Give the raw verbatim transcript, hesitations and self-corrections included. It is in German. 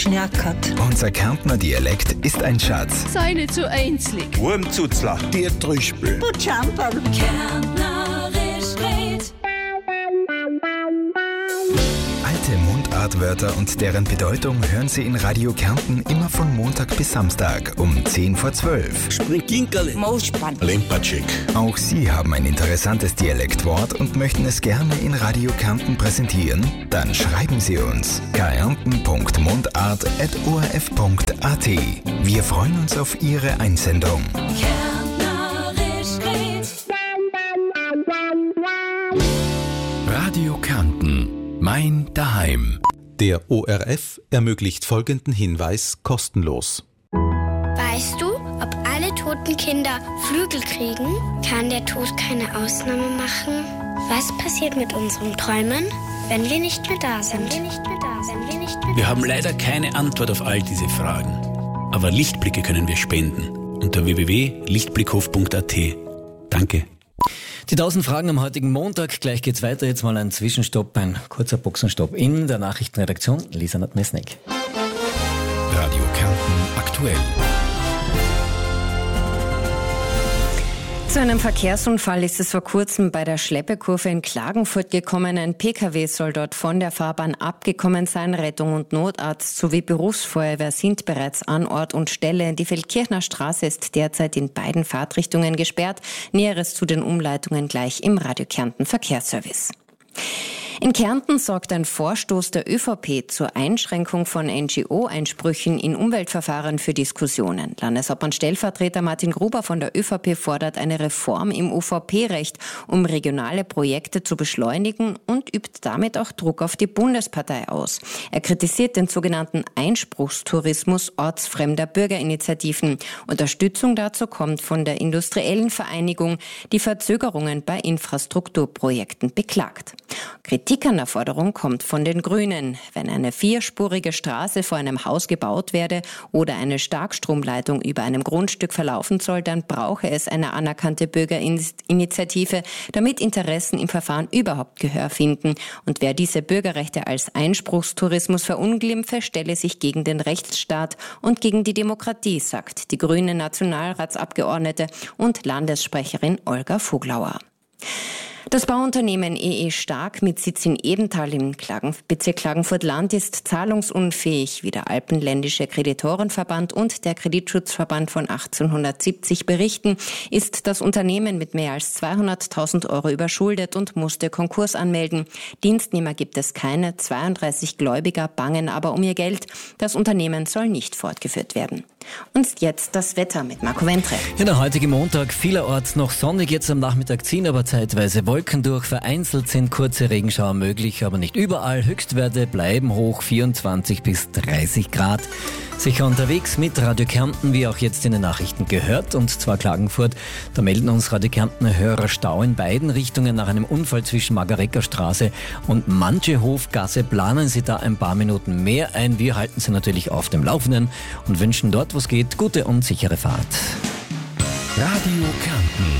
Schnackert. Unser Kärntner Dialekt ist ein Schatz. Sei nicht so einzig. Wurmzuzler. Der Trüspel. Du Champerl. Kärntnerisch red. Alte Mundartwörter und deren Bedeutung hören Sie in Radio Kärnten immer von Montag bis Samstag um zehn vor zwölf. Springinkerle. Mausspann. Lempatschik. Auch Sie haben ein interessantes Dialektwort und möchten es gerne in Radio Kärnten präsentieren? Dann schreiben Sie uns kärnten punkt mundart at o r f punkt a t. Wir freuen uns auf Ihre Einsendung. Kärntnerisch red. Radio Kärnten. Mein Daheim. Der O R F ermöglicht folgenden Hinweis kostenlos. Weißt du, ob alle toten Kinder Flügel kriegen? Kann der Tod keine Ausnahme machen? Was passiert mit unseren Träumen, wenn wir nicht mehr da sind? Wenn wir nicht mehr da sind. Wenn wir nicht mehr Wir da haben sind. leider keine Antwort auf all diese Fragen. Aber Lichtblicke können wir spenden. Unter w w w punkt lichtblickhof punkt a t. Danke. Die tausend Fragen am heutigen Montag. Gleich geht's weiter. Jetzt mal ein Zwischenstopp, ein kurzer Boxenstopp in der Nachrichtenredaktion. Lisa Nadmesnik. Radio Kärnten aktuell. Zu einem Verkehrsunfall ist es vor kurzem bei der Schleppekurve in Klagenfurt gekommen. Ein P K W soll dort von der Fahrbahn abgekommen sein. Rettung und Notarzt sowie Berufsfeuerwehr sind bereits an Ort und Stelle. Die Feldkirchner Straße ist derzeit in beiden Fahrtrichtungen gesperrt. Näheres zu den Umleitungen gleich im Radio Kärnten Verkehrsservice. In Kärnten sorgt ein Vorstoß der ÖVP zur Einschränkung von N G O-Einsprüchen in Umweltverfahren für Diskussionen. Landeshauptmann-Stellvertreter Martin Gruber von der ÖVP fordert eine Reform im U V P-Recht, um regionale Projekte zu beschleunigen und übt damit auch Druck auf die Bundespartei aus. Er kritisiert den sogenannten Einspruchstourismus ortsfremder Bürgerinitiativen. Unterstützung dazu kommt von der Industriellen Vereinigung, die Verzögerungen bei Infrastrukturprojekten beklagt. Kritik an der Forderung kommt von den Grünen. Wenn eine vierspurige Straße vor einem Haus gebaut werde oder eine Starkstromleitung über einem Grundstück verlaufen soll, dann brauche es eine anerkannte Bürgerinitiative, damit Interessen im Verfahren überhaupt Gehör finden. Und wer diese Bürgerrechte als Einspruchstourismus verunglimpfe, stelle sich gegen den Rechtsstaat und gegen die Demokratie, sagt die grüne Nationalratsabgeordnete und Landessprecherin Olga Voglauer. Das Bauunternehmen E E Stark mit Sitz in Ebenthal im Klagen- Bezirk Klagenfurt-Land ist zahlungsunfähig, wie der Alpenländische Kreditorenverband und der Kreditschutzverband von achtzehnhundertsiebzig berichten, ist das Unternehmen mit mehr als zweihunderttausend Euro überschuldet und musste Konkurs anmelden. Dienstnehmer gibt es keine, zweiunddreißig Gläubiger bangen aber um ihr Geld. Das Unternehmen soll nicht fortgeführt werden. Und jetzt das Wetter mit Marco Ventre. Ja, der heutige Montag, vielerorts noch sonnig, jetzt am Nachmittag ziehen aber zeitweise Wolken durch. Vereinzelt sind kurze Regenschauer möglich, aber nicht überall. Höchstwerte bleiben hoch, vierundzwanzig bis dreißig Grad. Sicher unterwegs mit Radio Kärnten, wie auch jetzt in den Nachrichten gehört, und zwar Klagenfurt. Da melden uns Radio Kärnten Hörer Stau in beiden Richtungen nach einem Unfall zwischen Margarecker Straße und Manchehofgasse. Planen Sie da ein paar Minuten mehr ein. Wir halten Sie natürlich auf dem Laufenden und wünschen dort, wo es geht, gute und sichere Fahrt. Radio Kärnten.